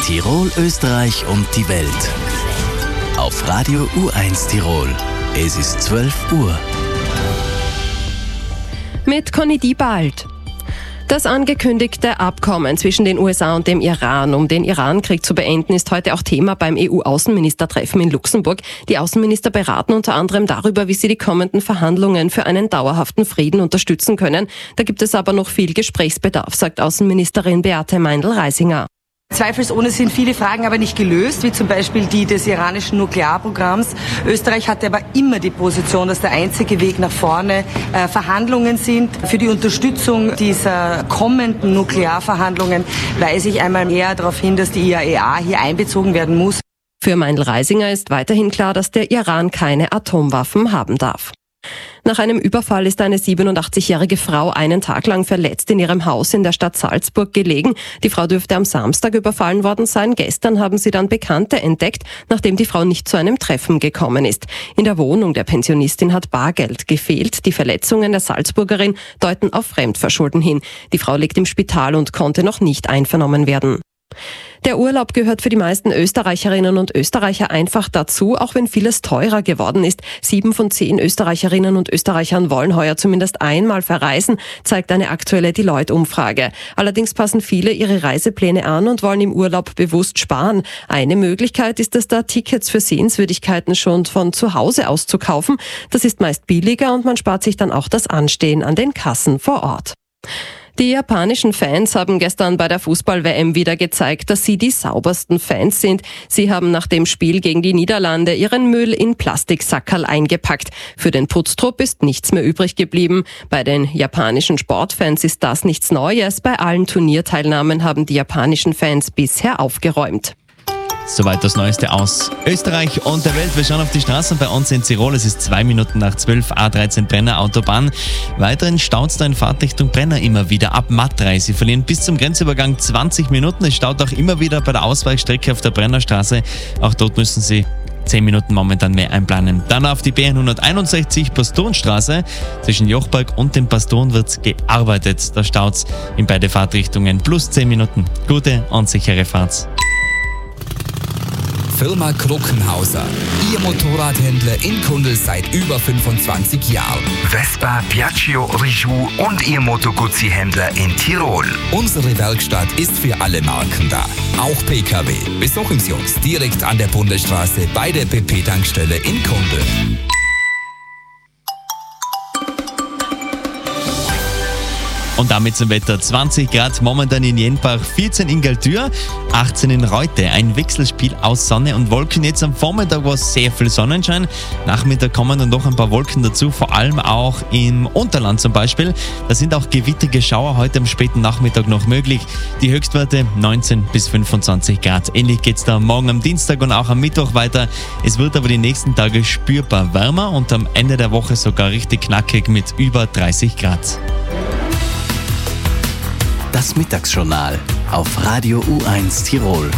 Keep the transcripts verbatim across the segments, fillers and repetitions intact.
Tirol, Österreich und die Welt. Auf Radio U eins Tirol. Es ist zwölf Uhr. Mit Conny Diebald. Das angekündigte Abkommen zwischen den U S A und dem Iran, um den Iran-Krieg zu beenden, ist heute auch Thema beim E U-Außenministertreffen in Luxemburg. Die Außenminister beraten unter anderem darüber, wie sie die kommenden Verhandlungen für einen dauerhaften Frieden unterstützen können. Da gibt es aber noch viel Gesprächsbedarf, sagt Außenministerin Beate Meindl-Reisinger. Zweifelsohne sind viele Fragen aber nicht gelöst, wie zum Beispiel die des iranischen Nuklearprogramms. Österreich hatte aber immer die Position, dass der einzige Weg nach vorne äh, Verhandlungen sind. Für die Unterstützung dieser kommenden Nuklearverhandlungen weise ich einmal mehr darauf hin, dass die I A E A hier einbezogen werden muss. Für Meindl-Reisinger ist weiterhin klar, dass der Iran keine Atomwaffen haben darf. Nach einem Überfall ist eine siebenundachtzigjährige Frau einen Tag lang verletzt in ihrem Haus in der Stadt Salzburg gelegen. Die Frau dürfte am Samstag überfallen worden sein. Gestern haben sie dann Bekannte entdeckt, nachdem die Frau nicht zu einem Treffen gekommen ist. In der Wohnung der Pensionistin hat Bargeld gefehlt. Die Verletzungen der Salzburgerin deuten auf Fremdverschulden hin. Die Frau liegt im Spital und konnte noch nicht einvernommen werden. Der Urlaub gehört für die meisten Österreicherinnen und Österreicher einfach dazu, auch wenn vieles teurer geworden ist. Sieben von zehn Österreicherinnen und Österreichern wollen heuer zumindest einmal verreisen, zeigt eine aktuelle Deloitte-Umfrage. Allerdings passen viele ihre Reisepläne an und wollen im Urlaub bewusst sparen. Eine Möglichkeit ist es da, Tickets für Sehenswürdigkeiten schon von zu Hause aus zu kaufen. Das ist meist billiger und man spart sich dann auch das Anstehen an den Kassen vor Ort. Die japanischen Fans haben gestern bei der Fußball-W M wieder gezeigt, dass sie die saubersten Fans sind. Sie haben nach dem Spiel gegen die Niederlande ihren Müll in Plastiksackerl eingepackt. Für den Putztrupp ist nichts mehr übrig geblieben. Bei den japanischen Sportfans ist das nichts Neues. Bei allen Turnierteilnahmen haben die japanischen Fans bisher aufgeräumt. Soweit das Neueste aus Österreich und der Welt. Wir schauen auf die Straßen bei uns in Tirol. Es ist zwei Minuten nach zwölf, A dreizehn Brenner Autobahn. Weiterhin staut es da in Fahrtrichtung Brenner immer wieder ab Mattrai. Sie verlieren bis zum Grenzübergang zwanzig Minuten. Es staut auch immer wieder bei der Ausweichstrecke auf der Brennerstraße. Auch dort müssen Sie zehn Minuten momentan mehr einplanen. Dann auf die B hunderteinundsechzig Pastorenstraße. Zwischen Jochberg und den Pastoren wird gearbeitet. Da staut es in beide Fahrtrichtungen plus zehn Minuten. Gute und sichere Fahrt. Firma Kruckenhauser. Ihr Motorradhändler in Kundl seit über fünfundzwanzig Jahren. Vespa, Piaggio, Rijou und Ihr Moto Guzzi-Händler in Tirol. Unsere Werkstatt ist für alle Marken da. Auch P K W. Besuchen Sie uns direkt an der Bundesstraße bei der B P-Tankstelle in Kundl. Und damit zum Wetter. zwanzig Grad momentan in Jenbach, vierzehn in Galtür, achtzehn in Reute. Ein Wechselspiel aus Sonne und Wolken. Jetzt am Vormittag war sehr viel Sonnenschein. Nachmittag kommen dann noch ein paar Wolken dazu, vor allem auch im Unterland zum Beispiel. Da sind auch gewittrige Schauer heute am späten Nachmittag noch möglich. Die Höchstwerte neunzehn bis fünfundzwanzig Grad. Ähnlich geht es da morgen am Dienstag und auch am Mittwoch weiter. Es wird aber die nächsten Tage spürbar wärmer und am Ende der Woche sogar richtig knackig mit über dreißig Grad. Das Mittagsjournal auf Radio U eins Tirol.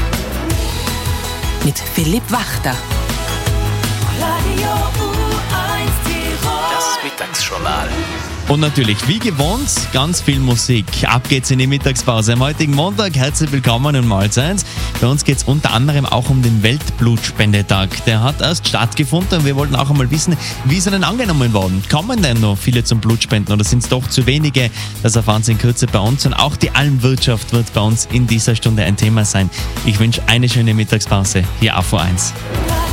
Mit Philipp Wachter. Radio U eins Tirol. Das Mittagsjournal. Und natürlich, wie gewohnt, ganz viel Musik. Ab geht's in die Mittagspause. Am heutigen Montag, herzlich willkommen und Mahlzeit. Bei uns geht's unter anderem auch um den Weltblutspendetag. Der hat erst stattgefunden und wir wollten auch einmal wissen, wie ist er denn angenommen worden? Kommen denn noch viele zum Blutspenden oder sind es doch zu wenige? Das erfahren Sie in Kürze bei uns. Und auch die Almwirtschaft wird bei uns in dieser Stunde ein Thema sein. Ich wünsche eine schöne Mittagspause hier auf U eins.